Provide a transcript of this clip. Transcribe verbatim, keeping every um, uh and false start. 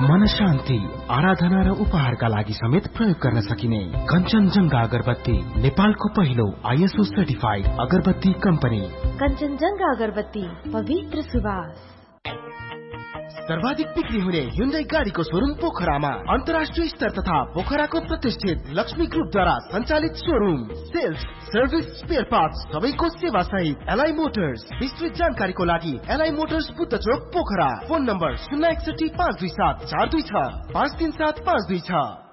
मन शान्ति, आराधना र उपहारका लागि समेत प्रयोग गर्न सकिने कञ्चनजङ्घा अगरबत्ती, नेपालको पहिलो आइएसओ सर्टिफाइड अगरबत्ती कम्पनी। कञ्चनजङ्घा अगरबत्ती, पवित्र सुवास। सर्वाधिक बिक्री हुने Hyundai गाडीको शोरूम पोखरामा, अन्तर्राष्ट्रिय स्तर तथा पोखराको प्रतिष्ठित लक्ष्मी ग्रुपद्वारा सञ्चालित showroom. Sales, service, spare parts सबैको सेवा सहित एलआई मोटर्स। विस्तृत जानकारीको लागि एलआई मोटर्स बुद्ध चोक पोखरा। फोन नम्बर शून्य एकसठी पाँच दुई सात चार दुई छ पाँच तीन सात पाँच दुई छ।